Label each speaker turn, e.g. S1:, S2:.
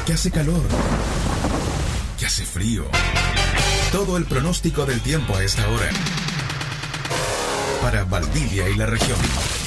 S1: que hace calor, que hace frío. Todo el pronóstico del tiempo a esta hora. Para Valdivia y la región.